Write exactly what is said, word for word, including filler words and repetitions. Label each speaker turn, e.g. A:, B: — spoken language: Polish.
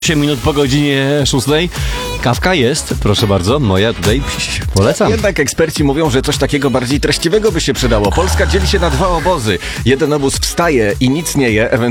A: osiem minut po godzinie szóstej. Kawka jest, proszę bardzo, moja tutaj polecam.
B: Jednak eksperci mówią, że coś takiego bardziej treściwego by się przydało. Polska dzieli się na dwa obozy. Jeden obóz wstaje i nic nie je, ewentualnie